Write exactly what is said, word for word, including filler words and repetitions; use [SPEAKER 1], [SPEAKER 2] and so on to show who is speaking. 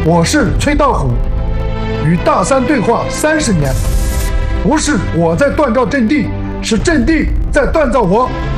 [SPEAKER 1] 我是崔道虎，与大山对话三十年，不是我在锻造阵地，是阵地在锻造我。